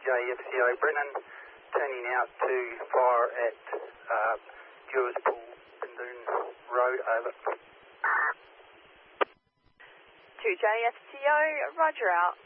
JFCO Brennan, turning out to fire at Dewars Pool, Bindoon Road, over. 2 JFCO, roger out.